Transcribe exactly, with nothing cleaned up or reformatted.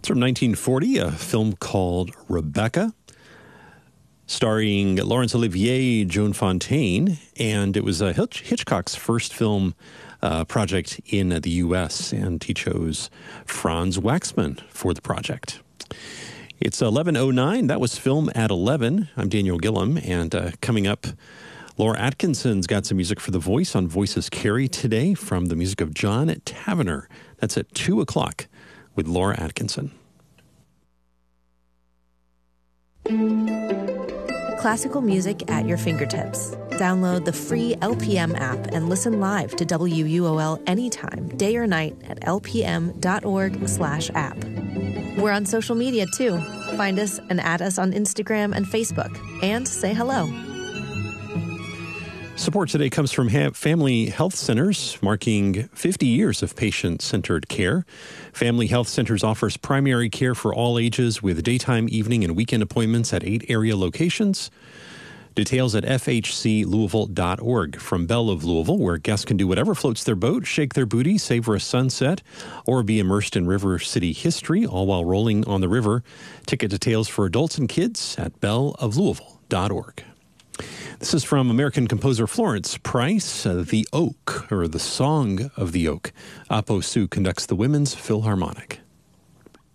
It's from nineteen forty, a film called Rebecca, starring Laurence Olivier, Joan Fontaine, and it was uh, Hitch- Hitchcock's first film uh, project in uh, the U S, and he chose Franz Waxman for the project. It's eleven oh nine. That was Film at eleven. I'm Daniel Gillum, and uh, coming up, Laura Atkinson's got some music for The Voice on Voices Carry today from the music of John Tavener. That's at two o'clock with Laura Atkinson. Classical music at your fingertips. Download the free L P M app and listen live to W U O L anytime, day or night at lpm.org slash app. We're on social media too. Find us and add us on Instagram and Facebook. And say hello. Support today comes from ha- Family Health Centers, marking fifty years of patient-centered care. Family Health Centers offers primary care for all ages with daytime, evening, and weekend appointments at eight area locations. Details at f h c louisville dot org. From Belle of Louisville, where guests can do whatever floats their boat, shake their booty, savor a sunset, or be immersed in River City history, all while rolling on the river. Ticket details for adults and kids at belle of louisville dot org. This is from American composer Florence Price, uh, The Oak, or The Song of the Oak. Apo Su conducts the Women's Philharmonic.